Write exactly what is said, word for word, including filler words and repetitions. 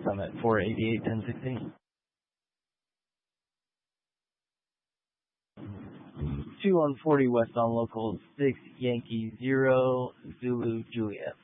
Summit four eighty-eight ten sixty. two one forty West on local six Yankee zero Zulu Juliet.